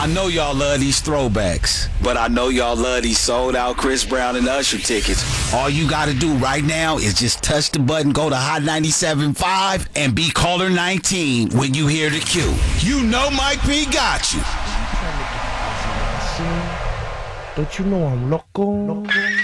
I know y'all love these throwbacks, but I know y'all love these sold out Chris Brown and Usher tickets. All you gotta do right now is just touch the button, go to Hot 97.5, and be caller 19 when you hear the cue. You know Mike P got you. Don't you know I'm loco?